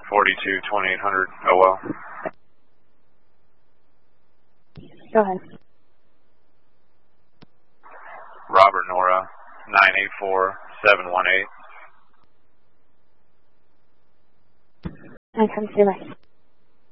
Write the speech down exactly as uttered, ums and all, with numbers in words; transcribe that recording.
forty-two twenty-eight hundred O L. Go ahead. Robert Nora, nine eight four seven one eight. I come to you.